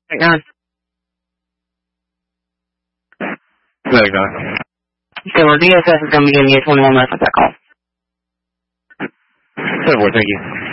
Hang on. There you go. Okay, well, DSS is going to be giving you 21 minutes with that call. Thank you.